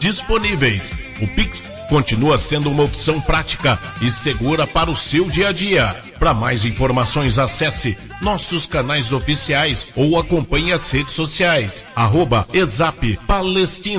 disponíveis. O Pix continua sendo uma opção prática e segura para o seu dia a dia. Para mais informações, acesse nossos canais oficiais ou acompanhe as redes sociais. @Exap Palestina.